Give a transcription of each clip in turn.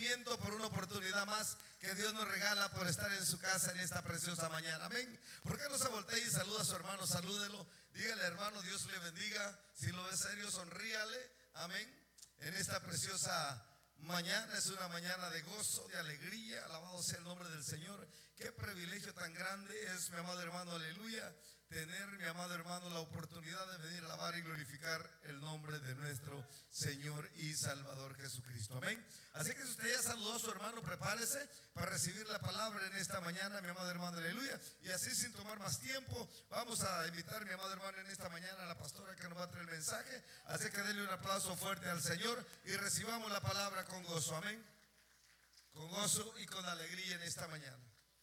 avivamiento, por una oportunidad más que Dios nos regala por estar en su casa en esta preciosa mañana. Amén. ¿Por qué no se voltea y saluda a su hermano? Salúdelo. Dígale, hermano, Dios le bendiga. Si lo ve serio, sonríale. Amén. En esta preciosa mañana, es una mañana de gozo, de alegría. Alabado sea el nombre del Señor. Qué privilegio tan grande es, mi amado hermano, aleluya, tener, mi amado hermano, la oportunidad de venir a alabar y glorificar el nombre de nuestro Señor y Salvador Jesucristo. Amén. Así que si usted ya saludó a su hermano, prepárese para recibir la palabra en esta mañana, mi amado hermano, aleluya. Y así, sin tomar más tiempo, vamos a invitar, mi amado hermano, en esta mañana a la pastora que nos va a traer el mensaje. Así que denle un aplauso fuerte al Señor y recibamos la palabra con gozo. Amén. Con gozo y con alegría en esta mañana.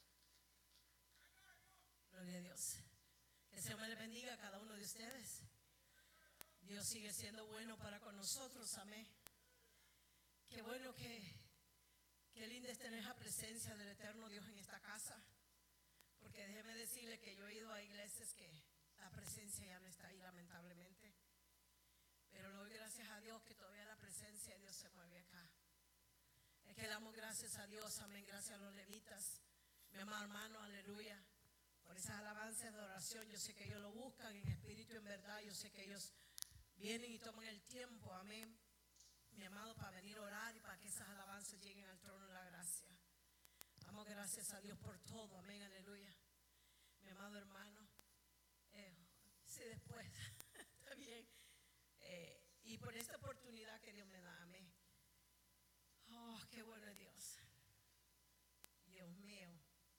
Gloria a Dios. Que el Señor les bendiga a cada uno de ustedes. Dios sigue siendo bueno para con nosotros. Amén. Qué bueno, qué linda es tener la presencia del eterno Dios en esta casa. Porque déjeme decirle que yo he ido a iglesias que la presencia ya no está ahí, lamentablemente. Pero le doy gracias a Dios que todavía la presencia de Dios se mueve acá. Es que damos gracias a Dios, amén, gracias a los levitas, mi amado hermano, aleluya, por esas alabanzas de oración. Yo sé que ellos lo buscan en espíritu y en verdad. Yo sé que ellos vienen y toman el tiempo, amén, mi amado, para venir a orar y para que esas alabanzas lleguen al trono de la gracia. Damos gracias a Dios por todo, amén, aleluya. Mi amado hermano, sí, después, está bien. Y por esta oportunidad que Dios me da, amén. Oh, qué bueno es Dios. Dios mío.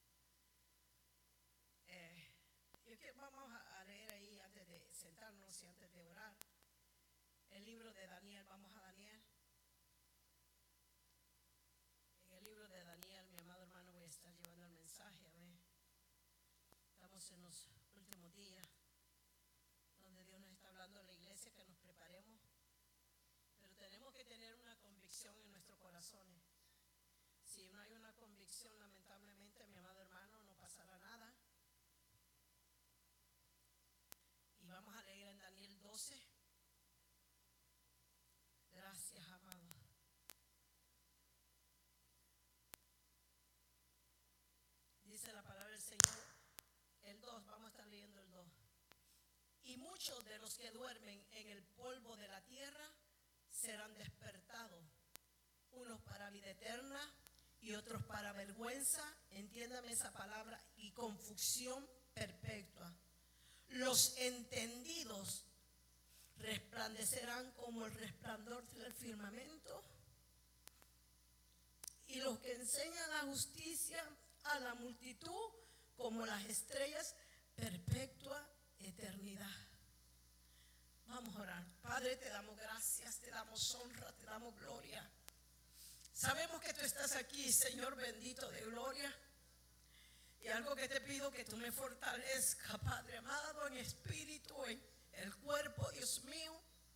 Vamos a leer ahí antes de sentarnos y antes de orar. El libro de Daniel, vamos a Daniel. En el libro de Daniel, mi amado hermano, voy a estar llevando el mensaje, amén. Estamos en los últimos días, donde Dios nos está hablando a la iglesia que nos preparemos. Pero tenemos que tener una convicción en nuestros corazones. Si no hay una convicción, lamentablemente, mi amado hermano, no pasará nada. Y vamos a leer en Daniel 12. Gracias, amado. Dice la palabra del Señor, el 2, vamos a estar leyendo el 2. Y muchos de los que duermen en el polvo de la tierra serán despertados, unos para vida eterna y otros para vergüenza, entiéndame esa palabra, y confusión perpetua. Los entendidos resplandecerán como el resplandor del firmamento, y los que enseñan la justicia a la multitud como las estrellas, perpetua eternidad. Vamos a orar. Padre, te damos gracias, te damos honra, te damos gloria. Sabemos que tú estás aquí, Señor bendito de gloria. Y algo que te pido, que tú me fortalezcas, Padre amado, en espíritu, en el cuerpo, Dios mío.